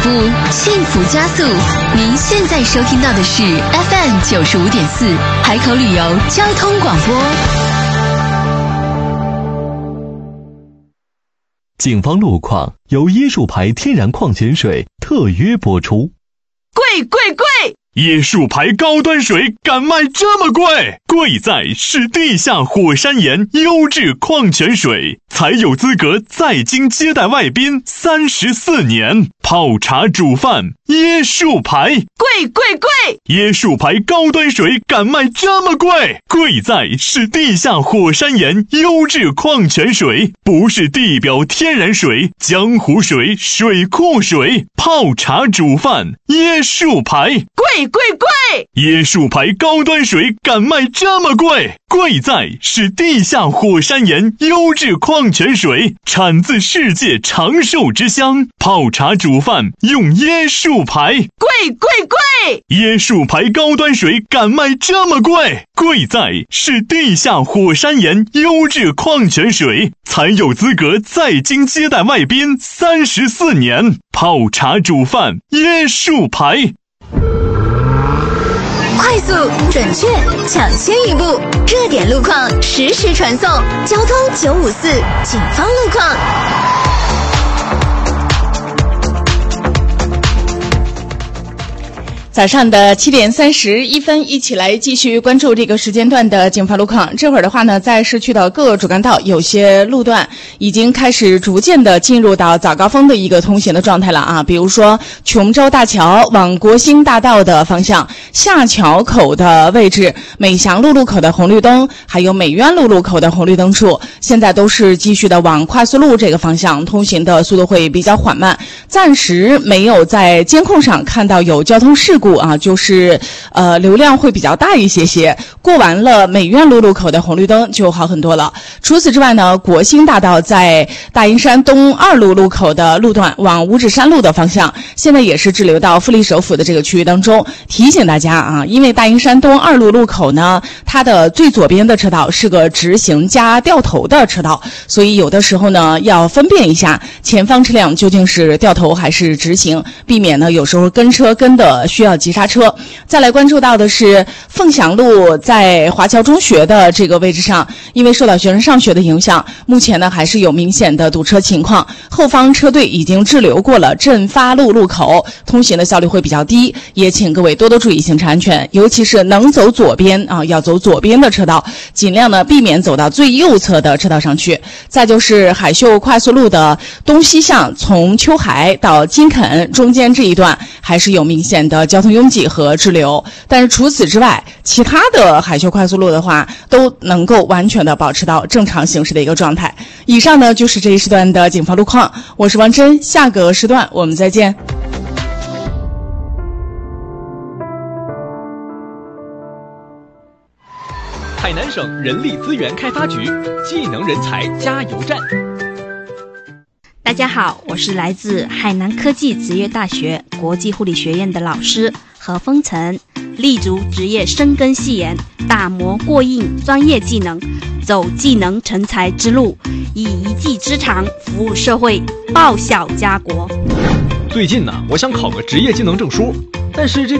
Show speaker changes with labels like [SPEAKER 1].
[SPEAKER 1] 步，幸福加速。您现在收听到的是 FM 95.4海口旅游交通广播。
[SPEAKER 2] 警方路况由椰树牌天然矿泉水特约播出。
[SPEAKER 3] 贵贵贵！
[SPEAKER 4] 椰树牌高端水敢卖这么贵？贵在是地下火山岩优质矿泉水，才有资格在京接待外宾34年。泡茶煮饭，椰树牌，
[SPEAKER 3] 贵贵贵！
[SPEAKER 4] 椰树牌高端水敢卖这么贵？贵在是地下火山岩优质矿泉水，不是地表天然水、江湖水、水库水。泡茶煮饭，椰树牌，
[SPEAKER 3] 贵贵贵！
[SPEAKER 4] 椰树牌高端水敢卖这么贵？贵在是地下火山岩优质矿泉水，产自世界长寿之乡。泡茶煮饭用椰树牌，
[SPEAKER 3] 贵贵贵！
[SPEAKER 4] 椰树牌高端水敢卖这么贵？贵在是地下火山岩优质矿泉水，才有资格在京接待外宾34年。泡茶煮饭，椰树牌。
[SPEAKER 1] 快速、准确、抢先一步，热点路况实时传送。交通954，警方路况。
[SPEAKER 3] 早上的7点31分，一起来继续关注这个时间段的警方路况。这会儿的话呢，在市区的各个主干道，有些路段已经开始逐渐的进入到早高峰的一个通行的状态了啊。比如说琼州大桥往国兴大道的方向，下桥口的位置，美祥路路口的红绿灯，还有美苑路路口的红绿灯处，现在都是继续的往快速路这个方向通行的速度会比较缓慢，暂时没有在监控上看到有交通事故啊，就是流量会比较大一些些。过完了美苑路路口的红绿灯就好很多了。除此之外呢，国兴大道在大营山东2路路口的路段往五指山路的方向，现在也是滞留到富力首府的这个区域当中。提醒大家啊，因为大营山东2路路口呢，它的最左边的车道是个直行加掉头的车道，所以有的时候呢要分辨一下前方车辆究竟是掉头还是直行，避免呢有时候跟车跟的需要急刹车。再来关注到的是凤翔路在华侨中学的这个位置上，因为受到学生上学的影响，目前呢还是有明显的堵车情况，后方车队已经滞留过了振发路路口，通行的效率会比较低，也请各位多多注意行车安全，尤其是能走左边啊，要走左边的车道，尽量呢避免走到最右侧的车道上去。再就是海秀快速路的东西向，从秋海到金垦中间这一段还是有明显的交通拥挤和滞留，但是除此之外，其他的海秀快速路的话都能够完全的保持到正常行驶的一个状态。以上呢就是这一时段的警方路况，我是王真，下个时段我们再见。
[SPEAKER 5] 海南省人力资源开发局技能人才加油站。
[SPEAKER 6] 大家好，我是来自海南科技职业大学国际护理学院的老师何风晨，立足职业深耕细研，打磨过硬专业技能，走技能成才之路，以一技之长服务社会，报效家国。
[SPEAKER 5] 最近呢，我想考个职业技能证书，但是这